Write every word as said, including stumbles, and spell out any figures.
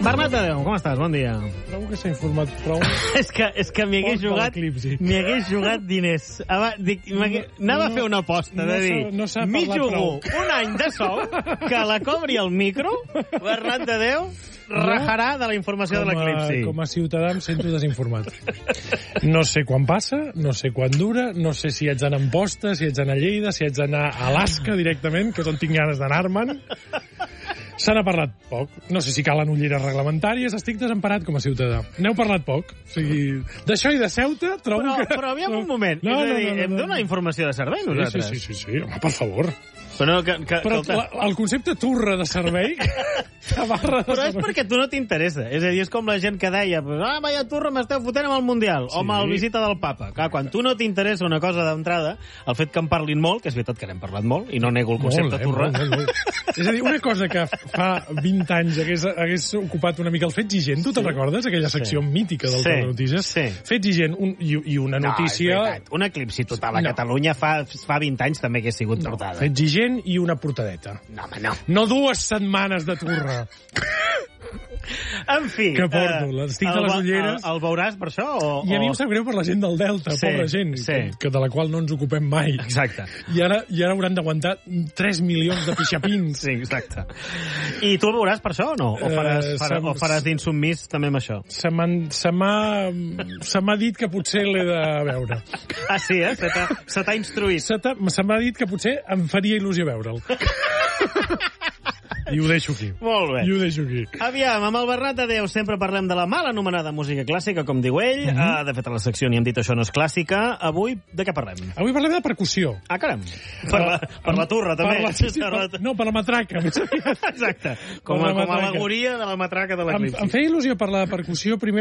Bernat Tadeu, com estàs? Bon dia. Trobo que s'ha informat prou. és que, és que m'hi hagués Poc jugat, d'eclipsi. m'hi hagués jugat diners. Aba, dic, m'hagués- anava a fer una aposta no de dir, s'ha- no s'ha m'hi parlat jugo prou. un any de sou, que la cobri el micro, Bernat Tadeu rajarà de la informació de Com a, l'eclipsi. com a ciutadà em sento desinformat. No sé quan passa, no sé quan dura, no sé si haig d'anar a Amposta, si haig d'anar a Lleida, si haig d'anar a Alaska directament, que és on tinc ganes d'anar-me'n. Se n'ha parlat poc. No sé si calen ulleres reglamentàries. Estic desemparat com a ciutadà. N'heu parlat poc. O sigui, d'això i de Ceuta trobo Però, que... però aviam un moment. No, és a no, dir, no, no, hem no. de donar informació de servei, Sí, nosaltres. sí, sí, sí, sí. Home, per favor. Però, no, que, que, Però escolta, la, el concepte turra de servei... de barra de Però és servei... perquè tu no t'interessa. És a dir, és com la gent que deia ah, vaya turra, m'esteu fotent amb el Mundial sí. o amb el visita del papa. Clar, quan tu no t'interessa una cosa d'entrada, el fet que en parlin molt, que és veritat que n'hem parlat molt, i no nego el concepte molt, eh, turra... Molt, molt, molt. És a dir, una cosa que fa vint anys hagués, hagués ocupat una mica el Fets i Gent, tu te'n recordes? Aquella secció Sí. mítica del Sí, Torn de Notícies. sí. Fets i Gent, un, i, i una notícia... No, és veritat. Un eclipsi total a No. Catalunya fa, fa vint anys també hagués sigut no, portada. Fets i Gent i una portadeta. No, home, no. No dues setmanes de turra. En fi... Que porto, eh, l'estic de el les ve- ulleres. El, el veuràs per això? O, I a mi o... em sap greu per la gent del Delta, Sí, pobra gent, sí. que, que de la qual no ens ocupem mai. Exacte. I ara, i ara hauran d'aguantar tres milions de pixapins. Sí, exacte. I tu el veuràs per això o no? O faràs, Eh, farà, sem- o faràs d'insubmís també amb això? Se m'han- se m'ha se m'ha dit que potser l'he de veure. Ah, sí, eh? Se t'ha se t'ha instruït. Se t'ha- se m'ha dit que potser em faria il·lusió veure'l. I ho deixo aquí. Molt bé. I ho deixo aquí. Aviam, amb el Bernat Tadeu sempre parlem de la mal anomenada música clàssica, com diu ell. Uh -huh. uh, de fet, a la secció ni hem dit això no és clàssica. Avui, de què parlem? Avui parlem de percussió. Ah, caram. Per la, per la turra, també. Per la, sí, sí, Per la- per, no, per la matraca. més aviat. Exacte. Com, Per a, la com a matraca. alegoria de la matraca de Em, l'eclipsi. em feia il·lusió per la percussió primer